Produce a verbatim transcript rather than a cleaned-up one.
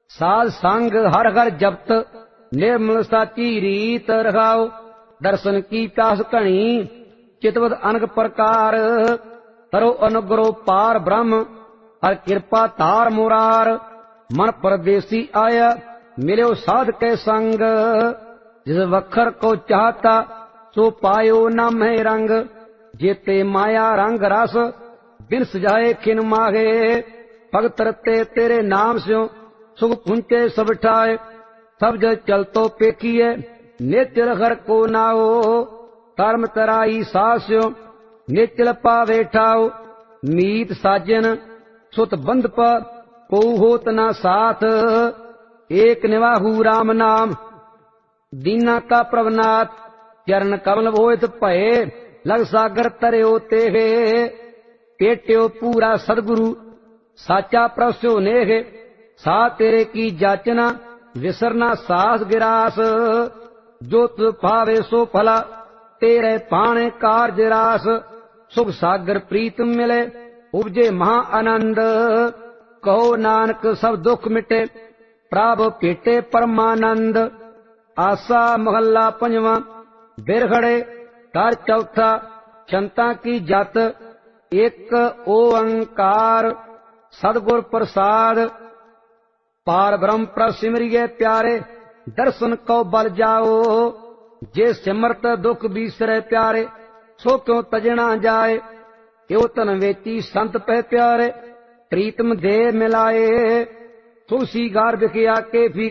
साध संग हर हर जपत निर्मल साची रीत रखाओ। दर्शन की प्यास घनी चितवत अनक प्रकार करो अनुग्रह पार ब्रह्म हर कृपा तार मुरार। मन परदेसी आया मिलो साध के संग जिस वखर को चाहता सो पायो न मैं रंग। जेते माया रंग रस बिन सजाए खिन माहे भगत रते तेरे नाम स्यों सुख पुंचे सब ठाए। सब जग चलतो पेखिए निचल हर को नाओ कर्म तराई सास्यो निचल पावे ठाओ। मीत साजन सुत बंध पर को होत न साथ एक निवाहु राम नाम दीना का प्रभनाथ। चरण कमल भोत भये लग सागर तरयो तेहे पेट्यो पूरा सदगुरु साचा प्रस्यो नेह। सा तेरे की जाचना विसरना सास गिरास जो तु भावे सो फला तेरे पाणे कार्य रास। सुख सागर प्रीत मिले उपजे महा आनंद कहो नानक सब दुख मिटे प्रभ भेटे परमानंद। आसा महला पंजवा बिरखड़े कर चौथा चंता की जत एक ओंकार सदगुर प्रसाद। पार ब्रह्म प्रसिमरिये प्यारे दर्शन को बल जाओ। जे सिमरत दुख बीसरे प्यारे सो क्यों तजना जाए। यो तन वेची संत पह प्यारे प्रीतम दे मिलाए। तुलसी गार बिखिया के भी